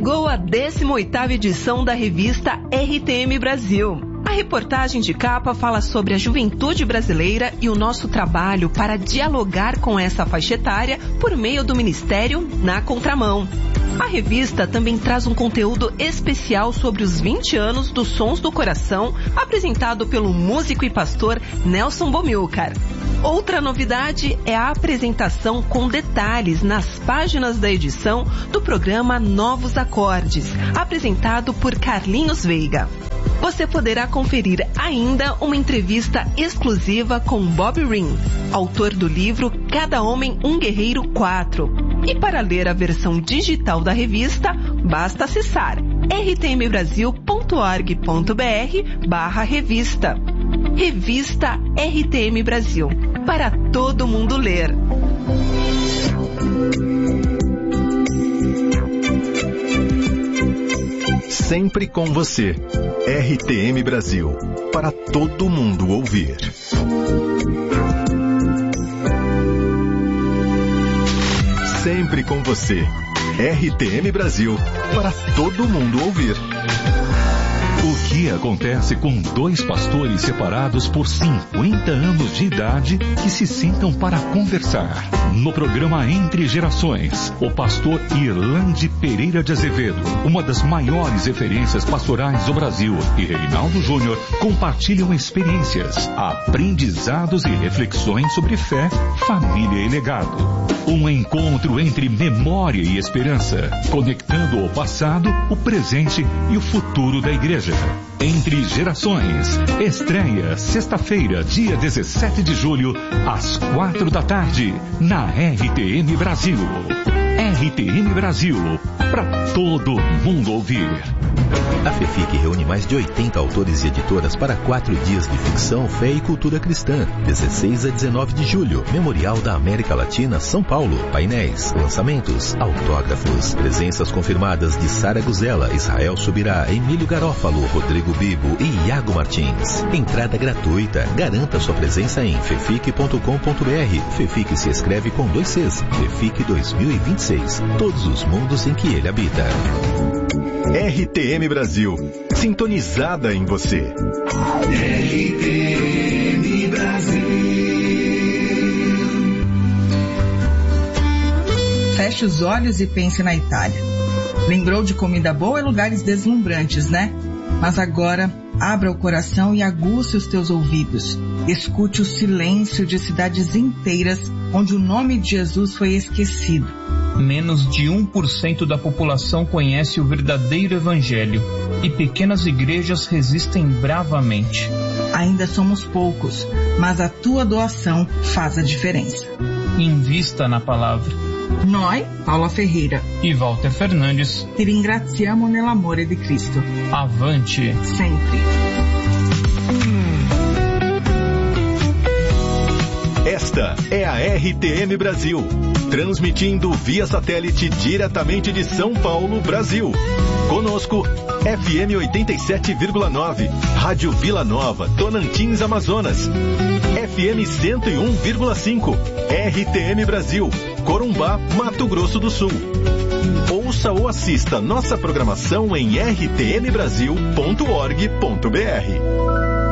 Chegou a 18ª edição da revista RTM Brasil. A reportagem de capa fala sobre a juventude brasileira e o nosso trabalho para dialogar com essa faixa etária por meio do Ministério Na Contramão. A revista também traz um conteúdo especial sobre os 20 anos dos Sons do Coração, apresentado pelo músico e pastor Nelson Bomilcar. Outra novidade é a apresentação com detalhes nas páginas da edição do programa Novos Acordes, apresentado por Carlinhos Veiga. Você poderá conferir ainda uma entrevista exclusiva com Bob Ring, autor do livro Cada Homem um Guerreiro 4. E para ler a versão digital da revista, basta acessar rtmbrasil.org.br/revista. Revista RTM Brasil, para todo mundo ler. Sempre com você. RTM Brasil, para todo mundo ouvir. Sempre com você. RTM Brasil, para todo mundo ouvir. O que acontece com dois pastores separados por 50 anos de idade que se sentam para conversar? No programa Entre Gerações, o pastor Irlande Pereira de Azevedo, uma das maiores referências pastorais do Brasil, e Reinaldo Júnior compartilham experiências, aprendizados e reflexões sobre fé, família e legado. Um encontro entre memória e esperança, conectando o passado, o presente e o futuro da igreja. Entre Gerações, estreia sexta-feira, dia 17 de julho, às 4 da tarde, na RTM Brasil. RTM Brasil, para todo mundo ouvir. A FEFIC reúne mais de 80 autores e editoras para 4 dias de ficção, fé e cultura cristã. 16 a 19 de julho, Memorial da América Latina, São Paulo. Painéis, lançamentos, autógrafos. Presenças confirmadas de Sara Guzella, Israel Subirá, Emílio Garófalo, Rodrigo Bibo e Iago Martins. Entrada gratuita. Garanta sua presença em fefic.com.br. FEFIC se escreve com 2 Cs. FEFIC 2026. Todos os mundos em que ele habita. RTM Brasil, sintonizada em você. RTM Brasil. Feche os olhos e pense na Itália. Lembrou de comida boa e lugares deslumbrantes, né? Mas agora, abra o coração e aguce os teus ouvidos. Escute o silêncio de cidades inteiras onde o nome de Jesus foi esquecido. Menos de 1% da população conhece o verdadeiro evangelho e pequenas igrejas resistem bravamente. Ainda somos poucos, mas a tua doação faz a diferença. Invista na palavra. Noi, Paula Ferreira e Walter Fernandes, ti ringraziamo nell'amore di Cristo. Avante sempre. Esta é a RTM Brasil, transmitindo via satélite diretamente de São Paulo, Brasil. Conosco, FM 87,9, Rádio Vila Nova, Tocantins, Amazonas. FM 101,5, RTM Brasil, Corumbá, Mato Grosso do Sul. Ouça ou assista nossa programação em rtmbrasil.org.br.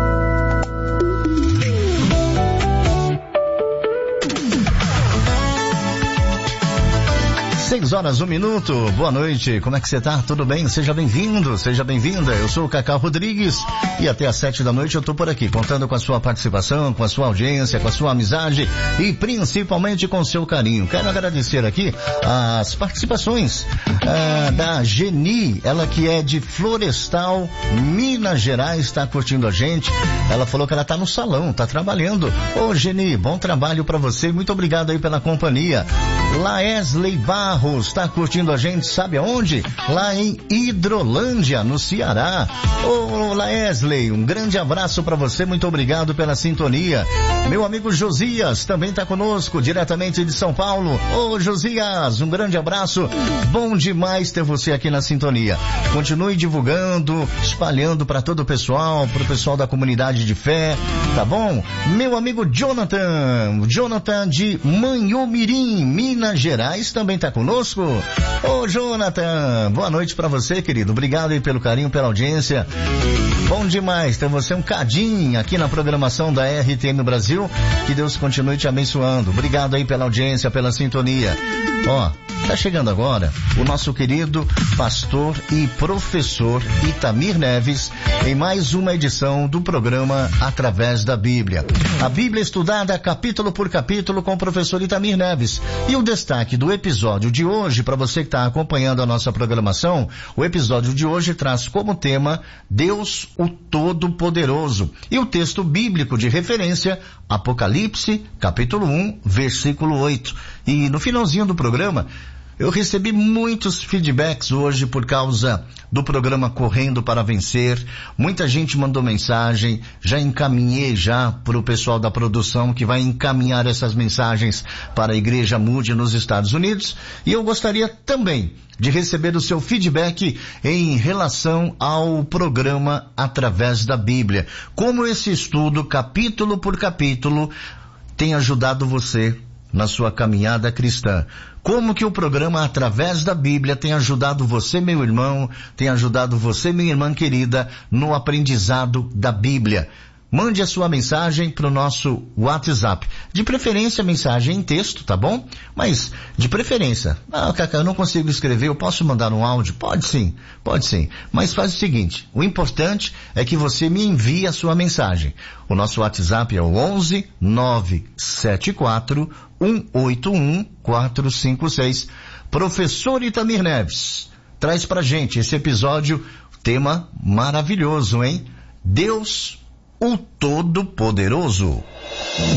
6 horas, 1 minuto. Boa noite, como é que você tá? Tudo bem? Seja bem-vindo, seja bem-vinda. Eu sou o Cacau Rodrigues e até às 7 da noite eu tô por aqui, contando com a sua participação, com a sua audiência, com a sua amizade e principalmente com o seu carinho. Quero agradecer aqui as participações da Geni, ela que é de Florestal, Minas Gerais, está curtindo a gente. Ela falou que ela tá no salão, tá trabalhando. Ô Geni, bom trabalho pra você, muito obrigado aí pela companhia. Laesley Barros está curtindo a gente, sabe aonde? Lá em Hidrolândia, no Ceará. Ô Laesley, um grande abraço para você, muito obrigado pela sintonia. Meu amigo Josias também está conosco, diretamente de São Paulo. Ô Josias, um grande abraço, bom demais ter você aqui na sintonia. Continue divulgando, espalhando para todo o pessoal, para o pessoal da comunidade de fé, tá bom? Meu amigo Jonathan de Manhumirim, Minas Gerais, também está conosco. conosco. Ô Jonathan, boa noite pra você, querido. Obrigado aí pelo carinho, pela audiência. Bom demais ter você um cadinho aqui na programação da RTM Brasil. Que Deus continue te abençoando. Obrigado aí pela audiência, pela sintonia. Ó, tá chegando agora o nosso querido pastor e professor Itamir Neves em mais uma edição do programa Através da Bíblia. A Bíblia estudada capítulo por capítulo com o professor Itamir Neves. E o destaque do episódio de hoje, para você que está acompanhando a nossa programação, o episódio de hoje traz como tema Deus o Todo-Poderoso. E o texto bíblico de referência, Apocalipse, capítulo 1, versículo 8. E no finalzinho do programa, eu recebi muitos feedbacks hoje por causa do programa Correndo para Vencer. Muita gente mandou mensagem, já encaminhei já para o pessoal da produção que vai encaminhar essas mensagens para a Igreja Moody nos Estados Unidos. E eu gostaria também de receber o seu feedback em relação ao programa Através da Bíblia. Como esse estudo, capítulo por capítulo, tem ajudado você na sua caminhada cristã. Como que o programa Através da Bíblia tem ajudado você, meu irmão, tem ajudado você, minha irmã querida, no aprendizado da Bíblia. Mande a sua mensagem para o nosso WhatsApp. De preferência, mensagem em texto, tá bom? Mas, de preferência, Cacá, eu não consigo escrever, eu posso mandar um áudio? Pode sim. Mas faz o seguinte, o importante é que você me envie a sua mensagem. O nosso WhatsApp é o 11 974 181 456. Professor Itamir Neves, traz pra gente esse episódio, tema maravilhoso, hein? Deus o Todo-Poderoso.